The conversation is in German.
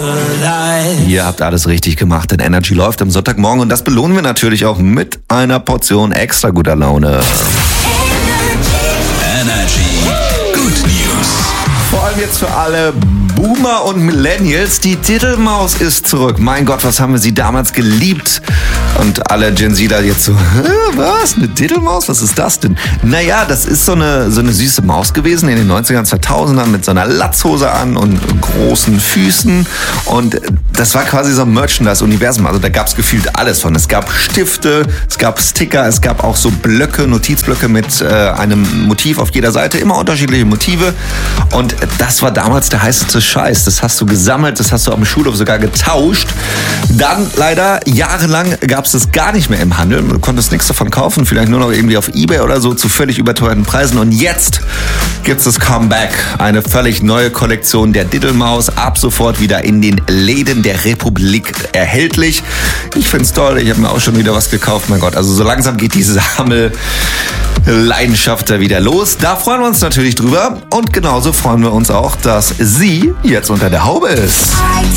Ihr habt alles richtig gemacht, denn Energy läuft am Sonntagmorgen und das belohnen wir natürlich auch mit einer Portion extra guter Laune. Energy Good News. Vor allem jetzt für alle Boomer und Millennials, die Diddlemaus ist zurück. Mein Gott, was haben wir sie damals geliebt? Und alle Gen Zler jetzt so, was? Eine Diddlemaus? Was ist das denn? Naja, das ist so eine süße Maus gewesen in den 90ern, 2000ern mit so einer Latzhose an und großen Füßen. Und das war quasi so ein Merchandise-Universum. Also da gab es gefühlt alles von. Es gab Stifte, es gab Sticker, es gab auch so Blöcke, Notizblöcke mit einem Motiv auf jeder Seite. Immer unterschiedliche Motive. Und das war damals der heißeste Scheiß. Das hast du gesammelt, das hast du auf dem Schulhof sogar getauscht. Dann leider jahrelang gab es das gar nicht mehr im Handel. Du konntest nichts davon kaufen, vielleicht nur noch irgendwie auf eBay oder so zu völlig überteuerten Preisen. Und jetzt gibt's das Comeback. Eine völlig neue Kollektion der Diddlemaus. Ab sofort wieder in den Läden der Republik erhältlich. Ich find's toll. Ich habe mir auch schon wieder was gekauft. Mein Gott, also so langsam geht diese Sammelleidenschaft da wieder los. Da freuen wir uns natürlich drüber. Und genauso freuen wir uns auch, dass sie jetzt unter der Haube ist.